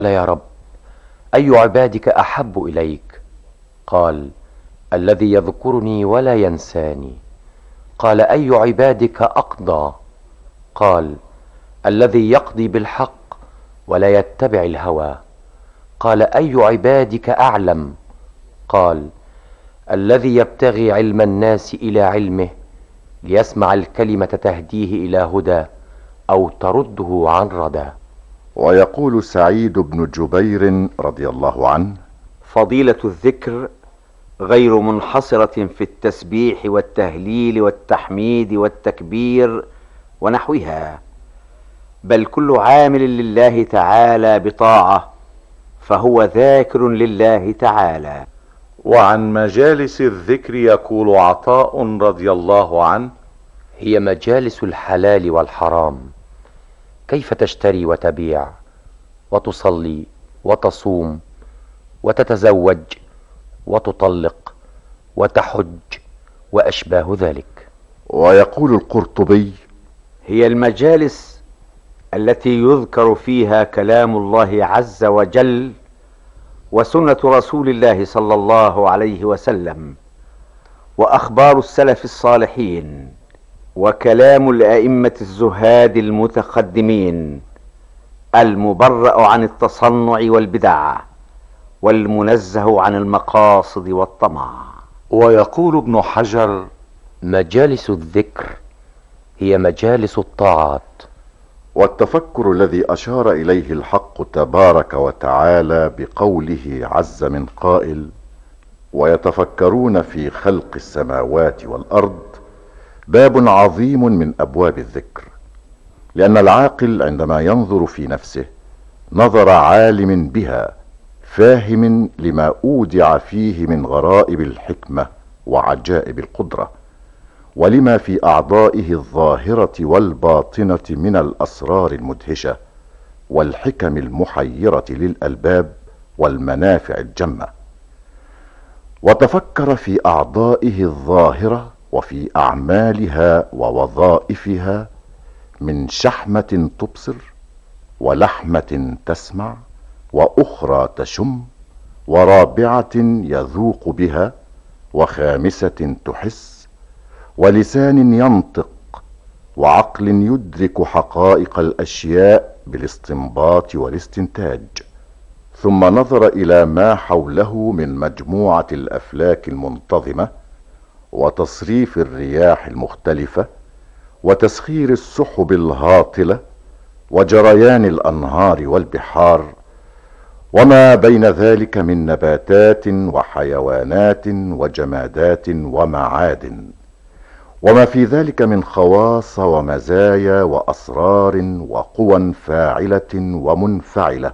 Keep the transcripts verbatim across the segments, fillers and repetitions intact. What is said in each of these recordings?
لا يا رب، أي عبادك أحب إليك؟ قال: الذي يذكرني ولا ينساني. قال: أي عبادك أقضى؟ قال: الذي يقضي بالحق ولا يتبع الهوى. قال: أي عبادك أعلم؟ قال: الذي يبتغي علم الناس إلى علمه ليسمع الكلمة تهديه إلى هدى أو ترده عن ردى. ويقول سعيد بن جبير رضي الله عنه: فضيلة الذكر غير منحصرة في التسبيح والتهليل والتحميد والتكبير ونحوها، بل كل عامل لله تعالى بطاعة فهو ذاكر لله تعالى. وعن مجالس الذكر يقول عطاء رضي الله عنه: هي مجالس الحلال والحرام. كيف تشتري وتبيع وتصلي وتصوم وتتزوج وتطلق وتحج وأشباه ذلك. ويقول القرطبي: هي المجالس التي يذكر فيها كلام الله عز وجل وسنة رسول الله صلى الله عليه وسلم وأخبار السلف الصالحين وكلام الأئمة الزهاد المتقدمين المبرأ عن التصنع والبدع والمنزه عن المقاصد والطمع. ويقول ابن حجر: مجالس الذكر هي مجالس الطاعات. والتفكر الذي أشار إليه الحق تبارك وتعالى بقوله عز من قائل: ويتفكرون في خلق السماوات والأرض، باب عظيم من أبواب الذكر، لأن العاقل عندما ينظر في نفسه نظر عالم بها فاهم لما أودع فيه من غرائب الحكمة وعجائب القدرة، ولما في أعضائه الظاهرة والباطنة من الأسرار المدهشة والحكم المحيرة للألباب والمنافع الجمة. وتفكر في أعضائه الظاهرة وفي أعمالها ووظائفها من شحمة تبصر ولحمة تسمع وأخرى تشم ورابعة يذوق بها وخامسة تحس ولسان ينطق وعقل يدرك حقائق الأشياء بالاستنباط والاستنتاج، ثم نظر إلى ما حوله من مجموعة الأفلاك المنتظمة وتصريف الرياح المختلفة وتسخير السحب الهاطلة وجريان الأنهار والبحار وما بين ذلك من نباتات وحيوانات وجمادات ومعادن، وما في ذلك من خواص ومزايا وأسرار وقوى فاعلة ومنفعلة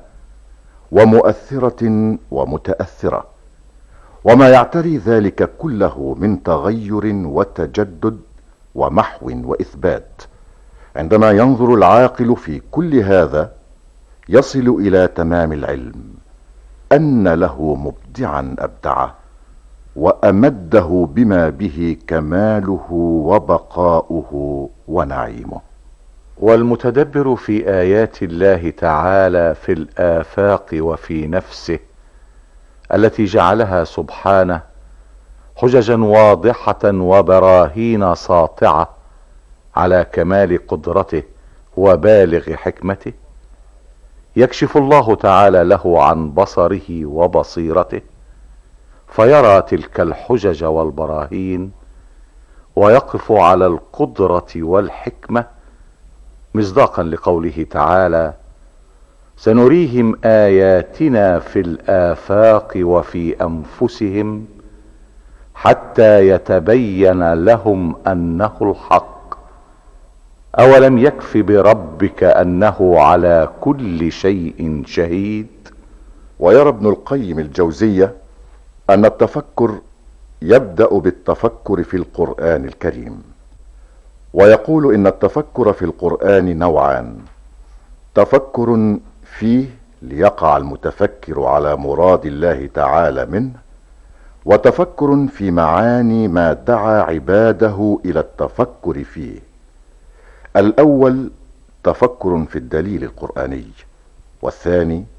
ومؤثرة ومتأثرة، وما يعتري ذلك كله من تغير وتجدد ومحو وإثبات. عندما ينظر العاقل في كل هذا يصل إلى تمام العلم أن له مبدعا أبدعه وأمده بما به كماله وبقاؤه ونعيمه. والمتدبر في آيات الله تعالى في الآفاق وفي نفسه التي جعلها سبحانه حججا واضحة وبراهين ساطعة على كمال قدرته وبالغ حكمته، يكشف الله تعالى له عن بصره وبصيرته فيرى تلك الحجج والبراهين ويقف على القدرة والحكمة، مصداقا لقوله تعالى: سنريهم آياتنا في الآفاق وفي أنفسهم حتى يتبين لهم أنه الحق، أولم يكف بربك أنه على كل شيء شهيد. ويرى ابن القيم الجوزية أن التفكر يبدأ بالتفكر في القرآن الكريم، ويقول إن التفكر في القرآن نوعان: تفكر فيه ليقع المتفكر على مراد الله تعالى منه، وتفكر في معاني ما دعا عباده إلى التفكر فيه. الأول تفكر في الدليل القرآني، والثاني